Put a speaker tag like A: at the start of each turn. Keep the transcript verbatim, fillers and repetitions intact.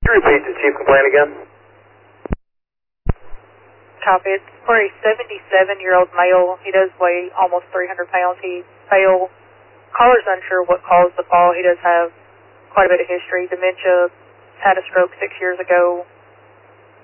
A: Repeat the chief complaint again.
B: Copy. It's for a seventy-seven-year-old male. He does weigh almost three hundred pounds. He fell. Caller's unsure what caused the fall. He does have quite a bit of history. Dementia, had a stroke six years ago.